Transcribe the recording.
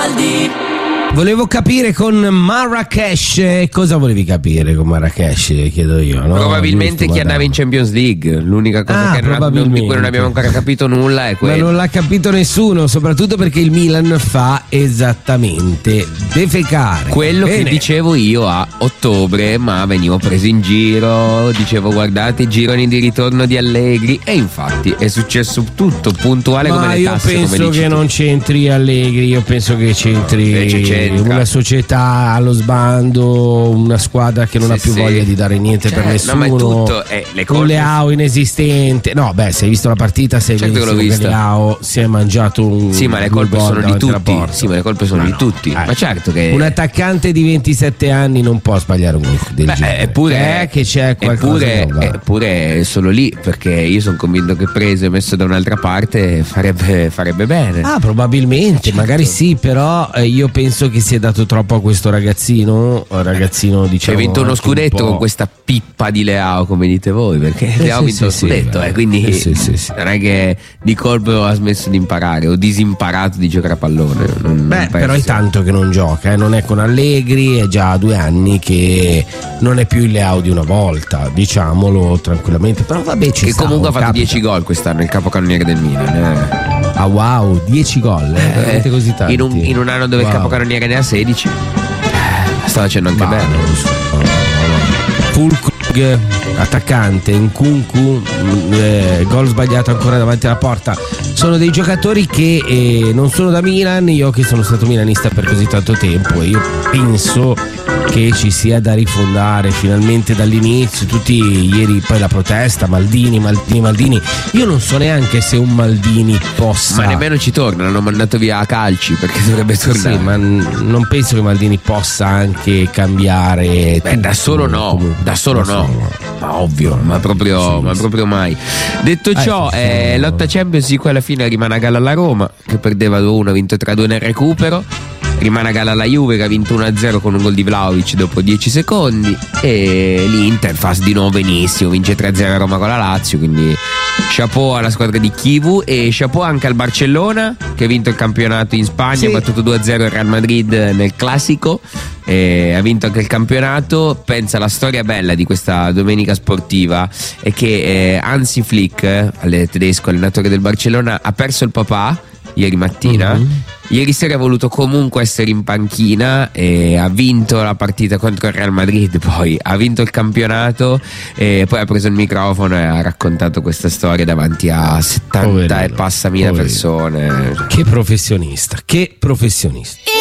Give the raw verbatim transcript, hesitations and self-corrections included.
Svaldi. Volevo capire con Marrakesh, cosa volevi capire con Marrakesh, chiedo io, no? Probabilmente Giusto, chi andava in Champions League. L'unica cosa Ah, che non, non, di cui non abbiamo ancora capito nulla è Ma quello. non l'ha capito nessuno, soprattutto perché il Milan fa esattamente defecare Quello Bene. che dicevo io a ottobre, ma venivo preso in giro, dicevo guardate i gironi di ritorno di Allegri, e infatti è successo tutto puntuale Ma come le io tasse, penso come dici che tu. non c'entri Allegri, io penso che c'entri Invece c'entra. una società allo sbando, una squadra che non Sì, ha più sì. voglia di dare niente Cioè, per nessuno, no, ma è tutto, eh, le un colpe- Leao inesistente. No, beh, se hai visto la partita sei Certo che l'ho benissimo che vista. Leao si è mangiato un Sì, ma le due colpe gol sono di davanti alla tutti. porta. Sì, ma le colpe sono Ma di no, tutti. eh. Ma certo che un attaccante di ventisette anni non può sbagliare un gol del Beh, genere. eppure Eh, che c'è qualcosa eppure, che non va. eppure solo lì, perché io sono convinto che preso e messo da un'altra parte farebbe, farebbe bene. Ah, probabilmente, magari sì, però eh, io penso che si è dato troppo a questo ragazzino, ragazzino Cioè, diciamo. hai vinto uno anche un scudetto po'. con questa pippa di Leao, come dite voi, perché Eh, Leao ha sì, vinto lo sì, scudetto, sì, eh, quindi eh, sì, sì, sì. non è che di colpo ha smesso di imparare o disimparato di giocare a pallone. Non- non Beh, penso però è sia- tanto che non gioca, eh. Non è con Allegri, è già due anni che non è più il Leao di una volta, diciamolo tranquillamente. Però vabbè, ci Che sta, comunque ha fatto capita. dieci gol quest'anno, il capocannoniere del Milan. eh. Ah, wow, dieci gol, eh, veramente così tanti. in, un, in un anno dove Wow. il capocannoniere ne ha sedici, eh, sta facendo anche Ma bene. non lo so, no, no, no. Fulkrug, attaccante, Nkunku, mh, eh, gol sbagliato ancora davanti alla porta. Sono dei giocatori che eh, non sono da Milan, io che sono stato milanista per così tanto tempo, e io penso che ci sia da rifondare finalmente dall'inizio. Tutti ieri poi la protesta, Maldini, Maldini, Maldini. Io non so neanche se un Maldini possa. Ma nemmeno ci torna, l'hanno mandato via a calci perché dovrebbe tornare. Sì, ma n- non penso che Maldini possa anche cambiare. Beh, da tutto, solo no, comunque. da solo no, ma ovvio, ma proprio, Sì, ma sì. proprio mai. Detto Eh, ciò, sì, eh, sì. lotta Champions di cui alla fine rimane a galla la Roma, che perdeva due a uno, ha vinto tre a due nel recupero. Rimane a galla la Juve, che ha vinto uno a zero con un gol di Vlahovic dopo dieci secondi, e l'Inter fa di nuovo benissimo, vince tre a zero a Roma con la Lazio, quindi chapeau alla squadra di Chivu, e chapeau anche al Barcellona, che ha vinto il campionato in Spagna, Sì. ha battuto due a zero il Real Madrid nel classico, e ha vinto anche il campionato. Pensa, la storia bella di questa domenica sportiva è che eh, Hansi Flick, eh, tedesco, allenatore del Barcellona, ha perso il papà ieri mattina. Mhm. Ieri sera ha voluto comunque essere in panchina e ha vinto la partita contro il Real Madrid, poi ha vinto il campionato e poi ha preso il microfono e ha raccontato questa storia davanti a settanta Poverino, e passa mila poverino. persone. Che professionista, che professionista.